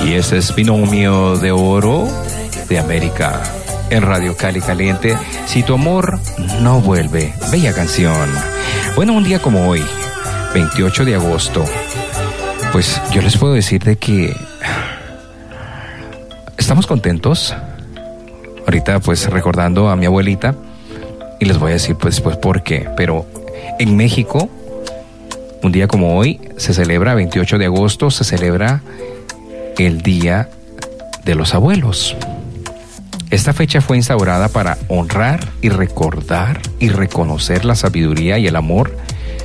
Y este es Binomio de Oro de América en Radio Cali Caliente. Si tu amor no vuelve. Bella canción. Bueno, un día como hoy, 28 de agosto, pues yo les puedo decir de que estamos contentos. Ahorita pues recordando a mi abuelita, y les voy a decir pues por qué. Pero en México, un día como hoy, se celebra, 28 de agosto, se celebra el Día de los Abuelos. Esta fecha fue instaurada para honrar y recordar y reconocer la sabiduría y el amor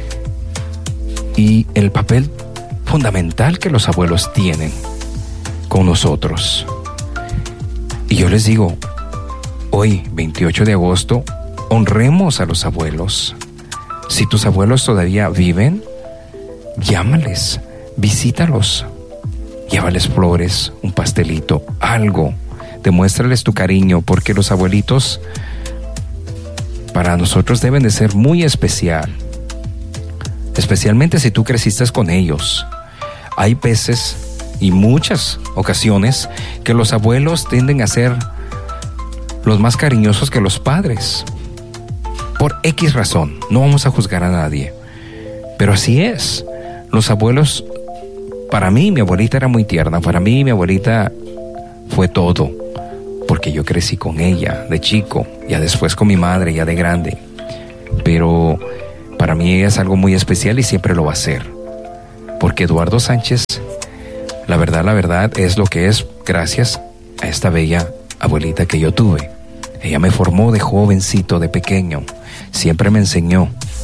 y el papel fundamental que los abuelos tienen con nosotros. Y yo les digo, hoy, 28 de agosto, honremos a los abuelos. Si tus abuelos todavía viven, llámales, visítalos, llévales flores, un pastelito, algo. Demuéstrales tu cariño, porque los abuelitos para nosotros deben de ser muy especial. Especialmente si tú creciste con ellos. Hay veces y muchas ocasiones que los abuelos tienden a ser los más cariñosos que los padres. Por X razón, no vamos a juzgar a nadie. Pero así es. Los abuelos, para mí, mi abuelita era muy tierna. Para mí, mi abuelita fue todo. Porque yo crecí con ella de chico, ya después con mi madre, ya de grande. Pero para mí ella es algo muy especial y siempre lo va a ser. Porque Eduardo Sánchez, la verdad es lo que es gracias a esta bella abuelita que yo tuve. Ella me formó de jovencito, de pequeño. Siempre me enseñó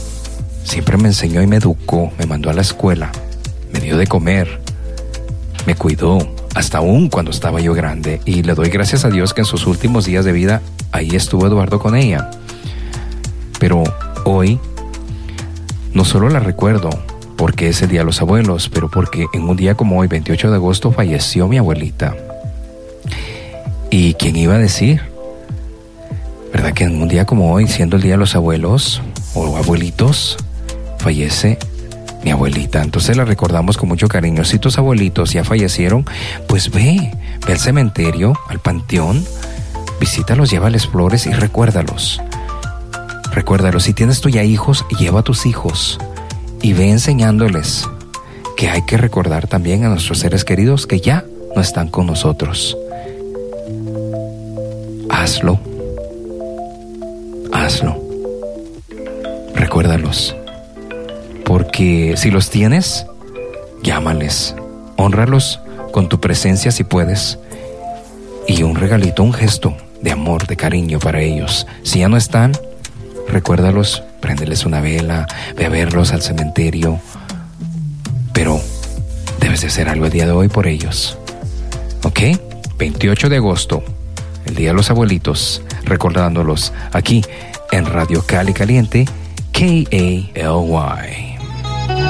y me educó, me mandó a la escuela, me dio de comer, me cuidó, hasta aún cuando estaba yo grande. Y le doy gracias a Dios que en sus últimos días de vida, ahí estuvo Eduardo con ella. Pero hoy, no solo la recuerdo porque es el Día de los Abuelos, pero porque en un día como hoy, 28 de agosto, falleció mi abuelita. ¿Y quién iba a decir? ¿Verdad que en un día como hoy, siendo el Día de los Abuelos o abuelitos, fallece mi abuelita? Entonces la recordamos con mucho cariño. Si tus abuelitos ya fallecieron, pues ve al cementerio, al panteón, visítalos, llévales flores y recuérdalos. Si tienes tú ya hijos, lleva a tus hijos y ve enseñándoles que hay que recordar también a nuestros seres queridos que ya no están con nosotros. Hazlo. Recuérdalos. Porque si los tienes, llámales, hónralos con tu presencia si puedes, y un regalito, un gesto de amor, de cariño para ellos. Si ya no están, recuérdalos, préndeles una vela, ve a verlos al cementerio, pero debes de hacer algo el día de hoy por ellos. ¿Ok? 28 de agosto, el Día de los Abuelitos, recordándolos aquí en Radio Cali Caliente, KALY.